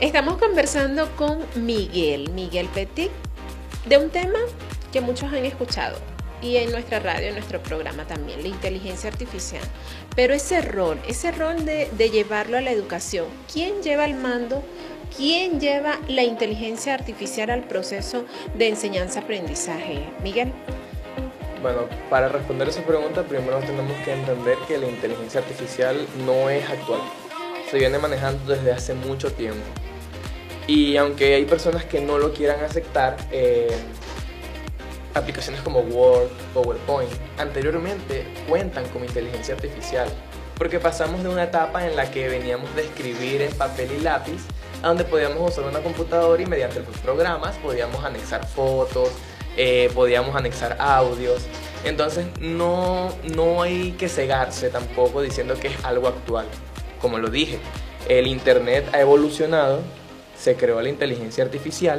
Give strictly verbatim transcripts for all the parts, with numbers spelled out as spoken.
Estamos conversando con Miguel, Miguel Petit, de un tema que muchos han escuchado y en nuestra radio, en nuestro programa también, la inteligencia artificial. Pero ese rol, ese rol de, de llevarlo a la educación, ¿quién lleva el mando? ¿Quién lleva la inteligencia artificial al proceso de enseñanza-aprendizaje? Miguel. Bueno, para responder esa pregunta, primero tenemos que entender que la inteligencia artificial no es actual. Se viene manejando desde hace mucho tiempo. Y aunque hay personas que no lo quieran aceptar, eh, aplicaciones como Word, PowerPoint, anteriormente cuentan con inteligencia artificial. Porque pasamos de una etapa en la que veníamos de escribir en papel y lápiz, a donde podíamos usar una computadora y mediante los programas podíamos anexar fotos, eh, podíamos anexar audios. Entonces no, no hay que cegarse tampoco diciendo que es algo actual. Como lo dije, el internet ha evolucionado, se creó la inteligencia artificial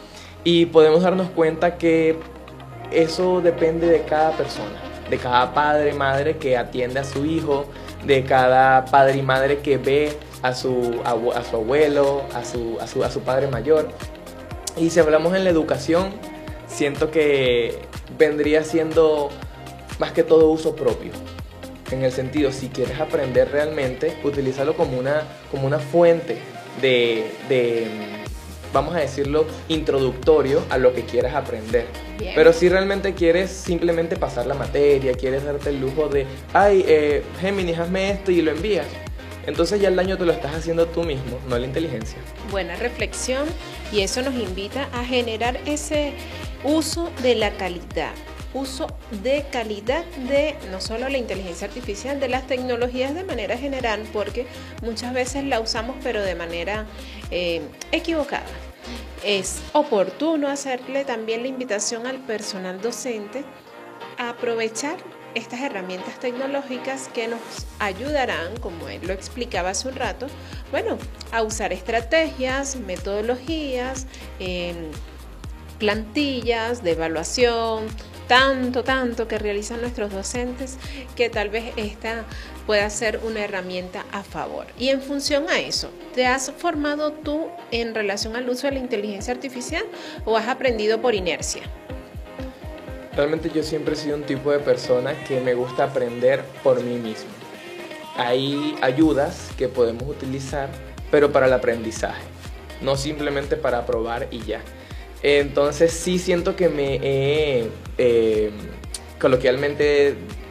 y podemos darnos cuenta que eso depende de cada persona, de cada padre, madre que atiende a su hijo, de cada padre y madre que ve a su, a su abuelo, a su, a, su, a su padre mayor. Y si hablamos en la educación, siento que vendría siendo más que todo uso propio. En el sentido, si quieres aprender realmente, utilízalo como una, como una fuente de, de, vamos a decirlo, introductorio a lo que quieras aprender. Bien. Pero si realmente quieres simplemente pasar la materia, quieres darte el lujo de, ay, eh, Géminis, hazme esto y lo envías, entonces ya el daño te lo estás haciendo tú mismo, no la inteligencia. Buena reflexión, y eso nos invita a generar ese uso de la calidad. Uso de calidad de no solo la inteligencia artificial, de las tecnologías de manera general, porque muchas veces la usamos pero de manera eh, equivocada. Es oportuno hacerle también la invitación al personal docente a aprovechar estas herramientas tecnológicas que nos ayudarán, como él lo explicaba hace un rato, bueno, a usar estrategias, metodologías, eh, plantillas de evaluación, tanto, tanto que realizan nuestros docentes, que tal vez esta pueda ser una herramienta a favor. Y en función a eso, ¿te has formado tú en relación al uso de la inteligencia artificial o has aprendido por inercia? Realmente yo siempre he sido un tipo de persona que me gusta aprender por mí mismo. Hay ayudas que podemos utilizar, pero para el aprendizaje, no simplemente para probar y ya. Entonces sí siento que me he eh, coloquialmente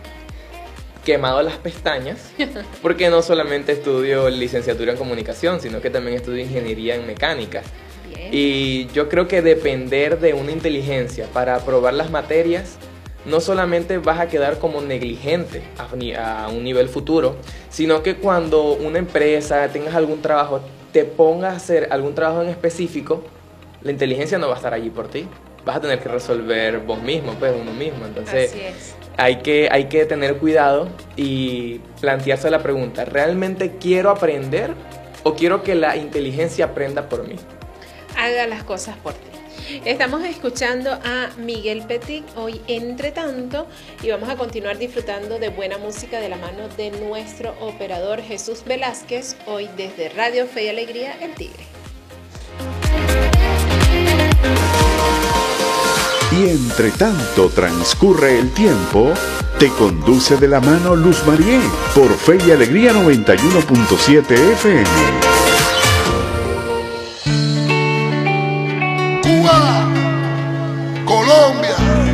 quemado las pestañas, porque no solamente estudio licenciatura en comunicación, sino que también estudio ingeniería en mecánica. Bien. Y yo creo que depender de una inteligencia para aprobar las materias, no solamente vas a quedar como negligente a, a un nivel futuro, sino que cuando una empresa, tengas algún trabajo, te ponga a hacer algún trabajo en específico, la inteligencia no va a estar allí por ti. Vas a tener que resolver vos mismo, pues uno mismo. Entonces, así es. Hay que, hay que tener cuidado y plantearse la pregunta, ¿realmente quiero aprender o quiero que la inteligencia aprenda por mí? Haga las cosas por ti. Estamos escuchando a Miguel Petit hoy Entre Tanto y vamos a continuar disfrutando de buena música de la mano de nuestro operador Jesús Velázquez, hoy desde Radio Fe y Alegría, El Tigre. Y entre tanto transcurre el tiempo, te conduce de la mano Luz Marié por Fe y Alegría noventa y uno punto siete F M. Cuba, Colombia.